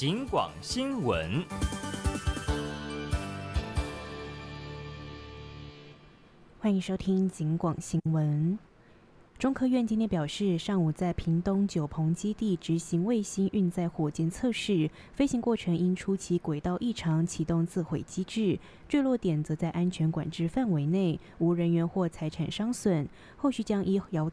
警广新闻。 欢迎收听警广新闻。中科院今天表示，上午在屏东九鹏基地执行卫星运载火箭测试，飞行过程因初期轨道异常启动自毁机制，坠落点则在安全管制范围内，无人员或财产伤损。后续将依遥